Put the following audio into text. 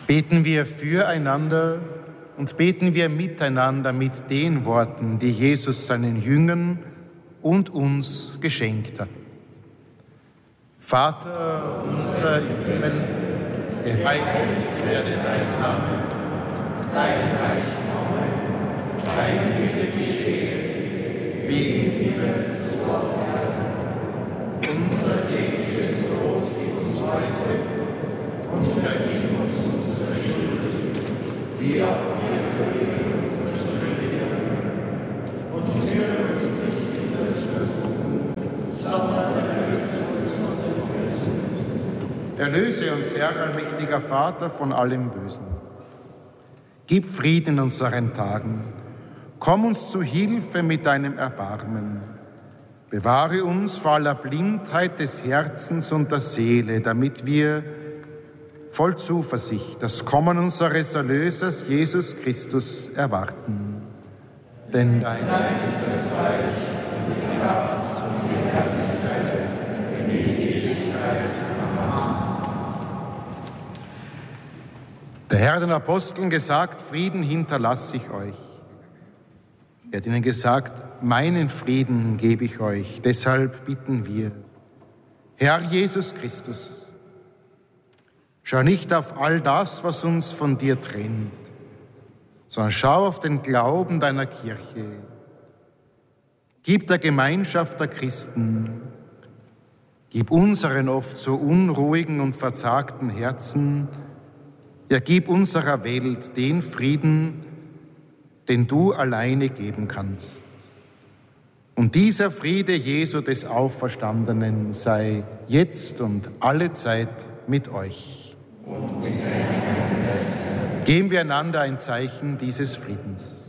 Beten wir füreinander und beten wir miteinander mit den Worten, die Jesus seinen Jüngern und uns geschenkt hat. Vater unser im Himmel, geheiligt werde dein Name, dein Reich komme, dein Wille geschehe, wie im Himmel so auf Erden. Unser tägliches Brot gib uns heute und vergib uns unsere Schuld, wie auch wir vergeben unseren Schuldigern. Und führe uns nicht in das Versuchen, sondern erlöse uns von dem Bösen. Erlöse uns, Herr, allmächtiger Vater, von allem Bösen. Gib Frieden in unseren Tagen. Komm uns zu Hilfe mit deinem Erbarmen. Bewahre uns vor aller Blindheit des Herzens und der Seele, damit wir voll Zuversicht das Kommen unseres Erlösers Jesus Christus erwarten. Denn dein ist das Reich und die Kraft und die Herrlichkeit in Ewigkeit. Amen. Der Herr hat den Aposteln gesagt, Frieden hinterlasse ich euch. Er hat ihnen gesagt, meinen Frieden gebe ich euch. Deshalb bitten wir, Herr Jesus Christus, schau nicht auf all das, was uns von dir trennt, sondern schau auf den Glauben deiner Kirche. Gib der Gemeinschaft der Christen, gib unseren oft so unruhigen und verzagten Herzen, ja, gib unserer Welt den Frieden, den du alleine geben kannst. Und dieser Friede Jesu des Auferstandenen sei jetzt und alle Zeit mit euch. Und mit Geben wir einander ein Zeichen dieses Friedens.